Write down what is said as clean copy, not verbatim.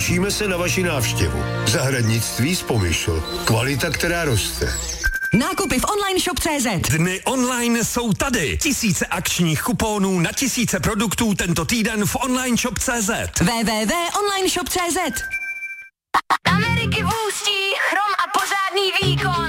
Těšíme se na vaši návštěvu. Zahradnictví s Pomyšl. Kvalita, která roste. Nákupy v online shop.cz. Dny online jsou tady. Tisíce akčních kuponů na tisíce produktů tento týden v online shop.cz. www.onlineshop.cz. Ameriky v Ústí, chrom a pořádný výkon.